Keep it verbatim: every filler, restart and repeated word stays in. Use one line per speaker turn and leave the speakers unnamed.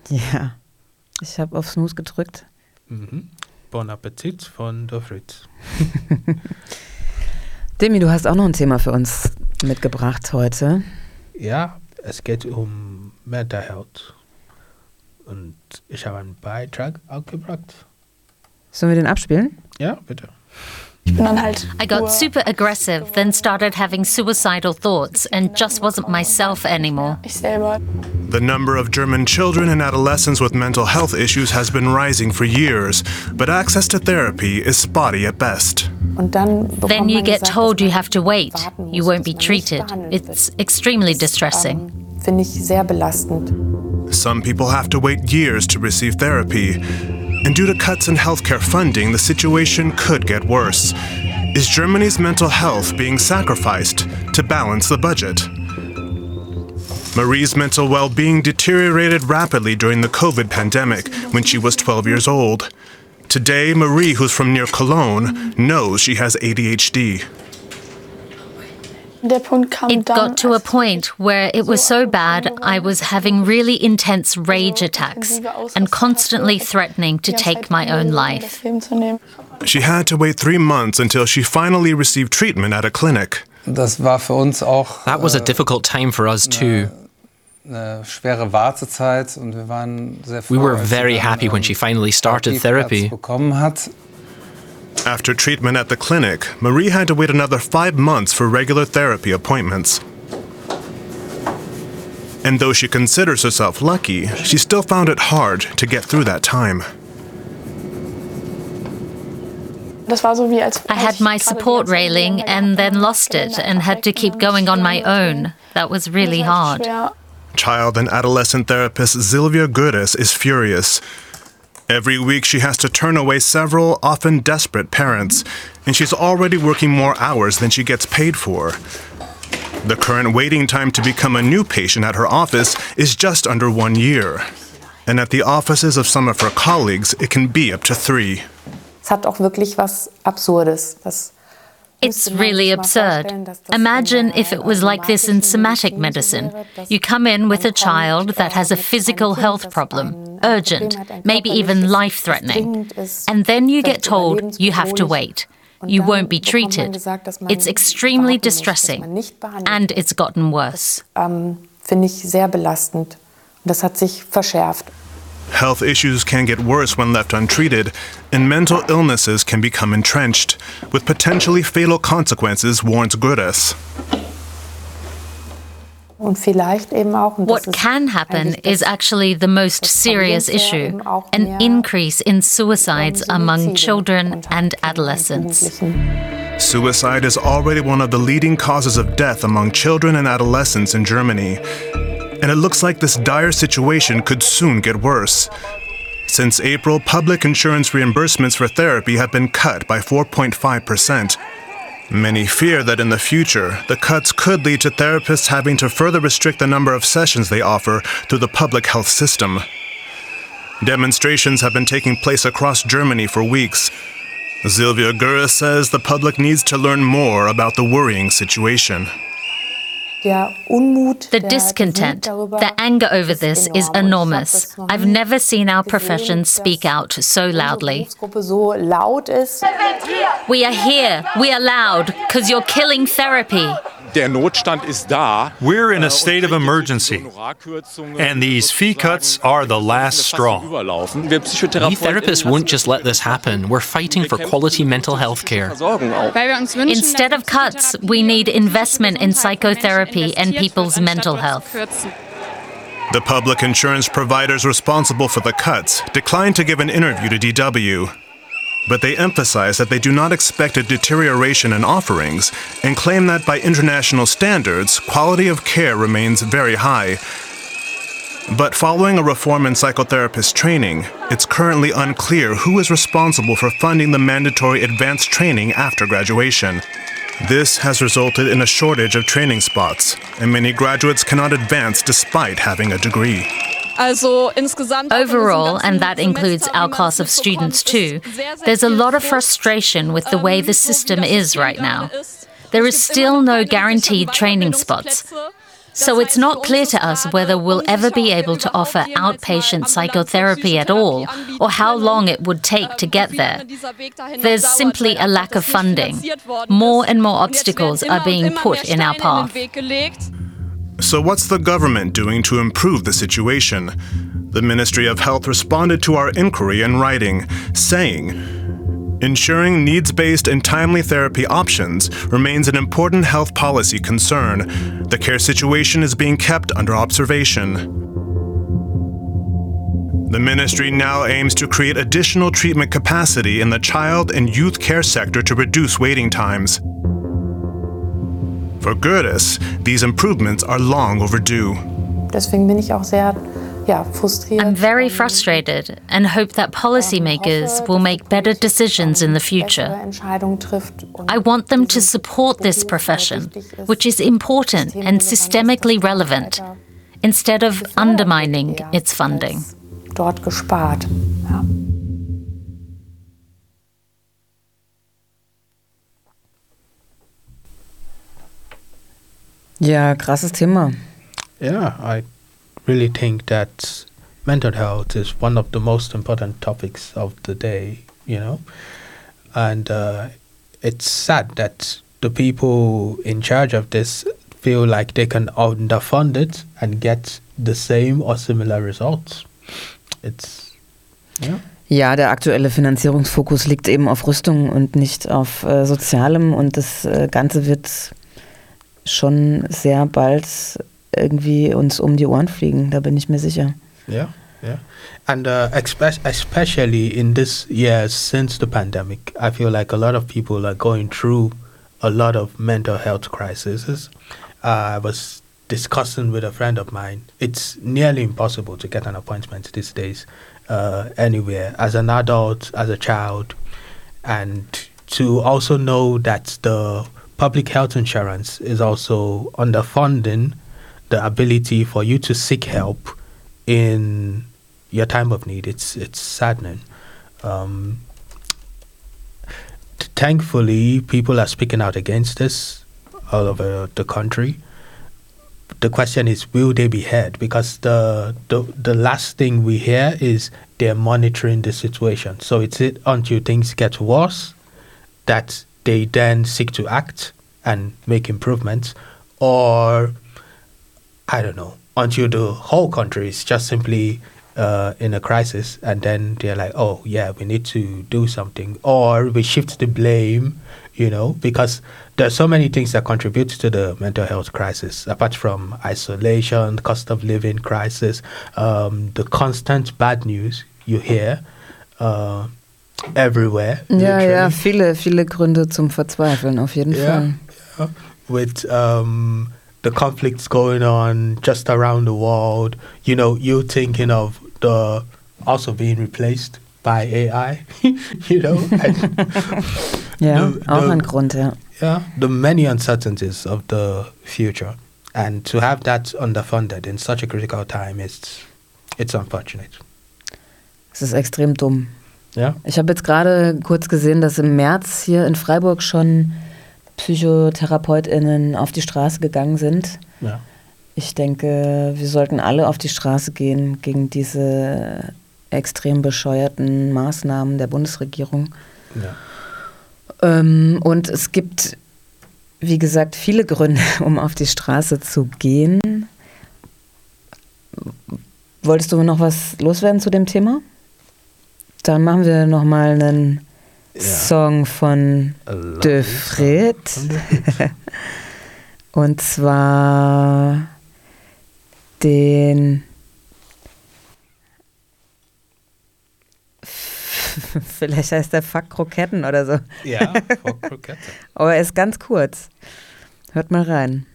Ja, ich habe auf Snooze gedrückt.
Mhm. Bon Appetit von der Fritz.
Demi, du hast auch noch ein Thema für uns mitgebracht heute.
Ja, es geht um Mental Health. Und ich habe einen Beitrag auch gebracht.
Sollen wir den abspielen?
Ja, bitte.
I got super aggressive, then started having suicidal thoughts and just wasn't myself anymore.
The number of German children and adolescents with mental health issues has been rising for years, but access to therapy is spotty at best.
Then you get told you have to wait. You won't be treated. It's extremely distressing.
Some people have to wait years to receive therapy. And due to cuts in healthcare funding, the situation could get worse. Is Germany's mental health being sacrificed to balance the budget? Marie's mental well-being deteriorated rapidly during the COVID pandemic when she was twelve years old. Today, Marie, who's from near Cologne, knows she has A D H D.
It got to a point where it was so bad I was having really intense rage attacks and constantly threatening to take my own life.
She had to wait three months until she finally received treatment at a clinic.
That was a difficult time for us too. We were very happy when she finally started therapy.
After treatment at the clinic, Marie had to wait another five months for regular therapy appointments. And though she considers herself lucky, she still found it hard to get through that time.
I had my support railing and then lost it and had to keep going on my own. That was really hard.
Child and adolescent therapist Silvia Gures is furious. Every week she has to turn away several, often desperate parents, and she's already working more hours than she gets paid for. The current waiting time to become a new patient at her office is just under one year. And at the offices of some of her colleagues, it can be up to three.
It's really absurd. Imagine if it was like this in somatic medicine. You come in with a child that has a physical health problem, urgent, maybe even life-threatening, and then you get told you have to wait. You won't be treated. It's extremely distressing, and it's gotten worse.
Health issues can get worse when left untreated, and mental illnesses can become entrenched, with potentially fatal consequences, warns Gures.
What can happen is actually the most serious issue, an increase in suicides among children and adolescents.
Suicide is already one of the leading causes of death among children and adolescents in Germany. And it looks like this dire situation could soon get worse. Since April, public insurance reimbursements for therapy have been cut by four point five percent. Many fear that in the future, the cuts could lead to therapists having to further restrict the number of sessions they offer through the public health system. Demonstrations have been taking place across Germany for weeks. Silvia Gures says the public needs to learn more about the worrying situation.
The discontent, the anger over this is enormous. I've never seen our profession speak out so loudly. We are here, we are loud, because you're killing therapy.
We're in a state of emergency, and these fee cuts are the last straw.
We therapists won't just let this happen. We're fighting for quality mental health care.
Instead of cuts, we need investment in psychotherapy and people's mental health.
The public insurance providers responsible for the cuts declined to give an interview to D W. But they emphasize that they do not expect a deterioration in offerings and claim that by international standards, quality of care remains very high. But following a reform in psychotherapist training, it's currently unclear who is responsible for funding the mandatory advanced training after graduation. This has resulted in a shortage of training spots, and many graduates cannot advance despite having a degree.
Overall, and that includes our class of students too, there's a lot of frustration with the way the system is right now. There is still no guaranteed training spots. So it's not clear to us whether we'll ever be able to offer outpatient psychotherapy at all, or how long it would take to get there. There's simply a lack of funding. More and more obstacles are being put in our path.
So what's the government doing to improve the situation? The Ministry of Health responded to our inquiry in writing, saying, ensuring needs-based and timely therapy options remains an important health policy concern. The care situation is being kept under observation. The ministry now aims to create additional treatment capacity in the child and youth care sector to reduce waiting times. For Göres, these improvements are long overdue.
Deswegen bin ich auch sehr
I'm very frustrated and hope that policymakers will make better decisions in the future. I want them to support this profession, which is important and systemically relevant, instead of undermining its funding.
Dort gespart. Ja.
Ja, krasses Thema.
Yeah, I really think that mental health is one of the most important topics of the day, you know. And uh, it's sad that the people in charge of this feel like they can underfund it and get the same or similar results. It's, yeah.
Ja, der aktuelle Finanzierungsfokus liegt eben auf Rüstung und nicht auf äh, Sozialem, und das äh, Ganze wird schon sehr bald irgendwie uns um die Ohren fliegen, da bin ich mir sicher.
Yeah, yeah. And uh, especially in this year since the pandemic, I feel like a lot of people are going through a lot of mental health crises. Uh, I was discussing with a friend of mine, it's nearly impossible to get an appointment these days uh, anywhere, as an adult, as a child, and to also know that the public health insurance is also underfunding the ability for you to seek help in your time of need. It's it's saddening. Um, t- thankfully, people are speaking out against this all over the country. The question is, will they be heard? Because the the, the last thing we hear is they're monitoring the situation. So it's it until things get worse that they then seek to act and make improvements, or I don't know, until the whole country is just simply uh, in a crisis, and then they're like, oh, yeah, we need to do something. Or we shift the blame, you know, because there's so many things that contribute to the mental health crisis, apart from isolation, cost of living crisis, um, the constant bad news you hear uh, everywhere.
Ja,
literally.
ja, viele, viele Gründe zum Verzweifeln, auf jeden
yeah,
Fall.
Yeah. With um, the conflicts going on just around the world, you know, you thinking of the also being replaced by A I, you know.
Ja,
the,
auch
the,
ein Grund, ja.
Yeah, the many uncertainties of the future, and to have that underfunded in such a critical time, it's it's unfortunate.
Es ist extrem dumm.
Ja.
Ich habe jetzt gerade kurz gesehen, dass im März hier in Freiburg schon PsychotherapeutInnen auf die Straße gegangen sind.
Ja.
Ich denke, wir sollten alle auf die Straße gehen gegen diese extrem bescheuerten Maßnahmen der Bundesregierung.
Ja.
Ähm, und es gibt, wie gesagt, viele Gründe, um auf die Straße zu gehen. Wolltest du noch was loswerden zu dem Thema? Dann machen wir nochmal einen ja. Song von De Fred. Und zwar den vielleicht heißt der Fuck Kroketten oder so.
Ja, Fuck Kroketten.
Aber er ist ganz kurz. Hört mal rein.